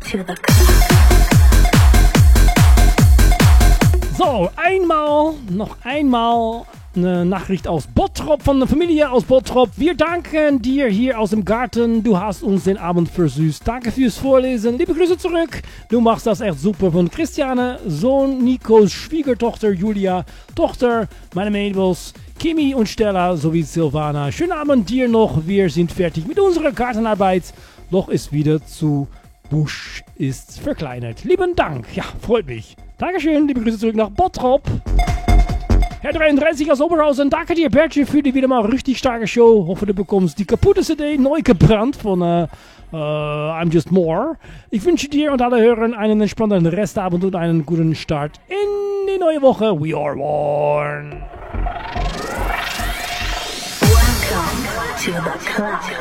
to the club. So, noch einmal eine Nachricht aus Bottrop, von der Familie aus Bottrop. Wir danken dir hier aus dem Garten. Du hast uns den Abend versüßt. Danke fürs Vorlesen. Liebe Grüße zurück. Du machst das echt super. Von Christiane, Sohn Nikos, Schwiegertochter Julia, Tochter, meine Mädels, Kimi und Stella sowie Silvana. Schönen Abend dir noch. Wir sind fertig mit unserer Gartenarbeit. Loch ist wieder zu. Busch ist verkleinert. Lieben Dank. Ja, freut mich. Dankeschön. Liebe Grüße zurück nach Bottrop. Herr 33 aus Oberhausen, danke dir, Bertje, für die wieder mal richtig starke Show. Hoffe, du bekommst die kaputte CD neu gebrannt von I'm Just More. Ich wünsche dir und alle Hörern einen entspannten Restabend und einen guten Start in die neue Woche. We are one. Welcome to the club.